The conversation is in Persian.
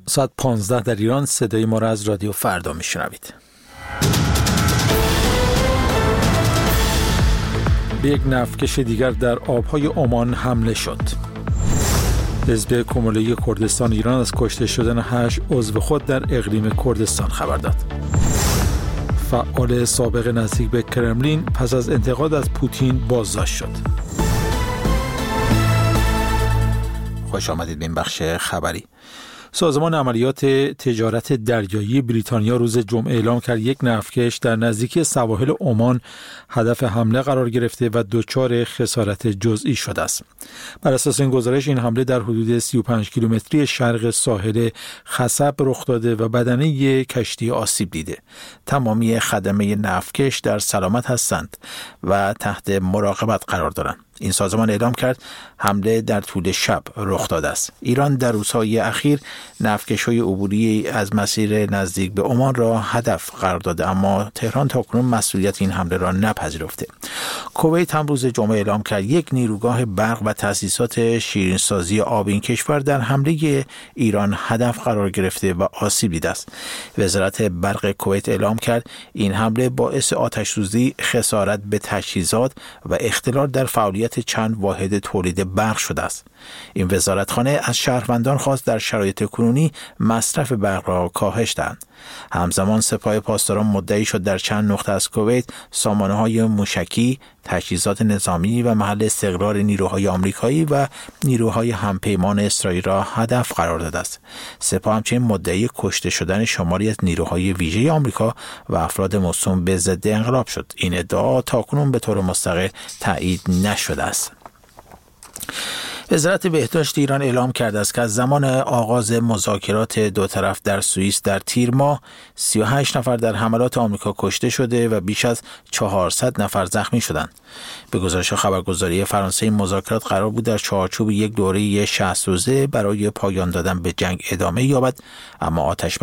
ساعت 15 در ایران صدای ما را از رادیو فردا میشنوید. به یک نفتکش دیگر در آبهای عمان حمله شد. حزب کمالای کردستان ایران از کشته شدن 8 عضو خود در اقلیم کردستان خبر داد. فعال سابق نزدیک به کرملین پس از انتقاد از پوتین بازداشت شد. خوش آمدید به این بخش خبری. سازمان عملیات تجارت دریایی بریتانیا روز جمعه اعلام کرد یک نفتکش در نزدیکی سواحل عمان هدف حمله قرار گرفته و دچار خسارت جزئی شده است. بر اساس این گزارش این حمله در حدود 35 کیلومتری شرق ساحل خصب رخ داده و بدنه یک کشتی آسیب دیده. تمامی خدمه نفتکش در سلامت هستند و تحت مراقبت قرار دارند. این سازمان اعلام کرد حمله در طول شب رخ داده است. ایران در روزهای اخیر نفتکش‌های عبوری از مسیر نزدیک به عمان را هدف قرار داده، اما تهران تاکنون مسئولیت این حمله را نپذیرفته. کویت هم روز جمعه اعلام کرد یک نیروگاه برق و تأسیسات شیرین‌سازی آب این کشور در حمله ایران هدف قرار گرفته و آسیب دیده است. وزارت برق کویت اعلام کرد این حمله باعث آتش‌سوزی، خسارت به تجهیزات و اختلال در فعالیت چند واحد تولید برق شده است. این وزارتخانه از شهروندان خواست در شرایط کنونی مصرف برق را کاهش دهند. همزمان سپاه پاسداران مدعی شد در چند نقطه از کویت سامانه‌های موشکی، تجهیزات نظامی و محل استقرار نیروهای آمریکایی و نیروهای همپیمان اسرائیل را هدف قرار داده است. سپاه همچنین مدعی کشته شدن شماری از نیروهای ویژه آمریکا و افراد موسوم به ضد انقلاب شد. این ادعا تاکنون به طور مستقل تایید نشده است. وزارت بهداشت ایران اعلام کرده است که از زمان آغاز مذاکرات دو طرف در سوئیس در تیر ماه 38 نفر در حملات آمریکا کشته شده و بیش از 400 نفر زخمی شدند. به گزارش خبرگزاری فرانسه این مذاکرات قرار بود در چارچوب یک دوره 60 روزه برای پایان دادن به جنگ ادامه یابد، اما آتش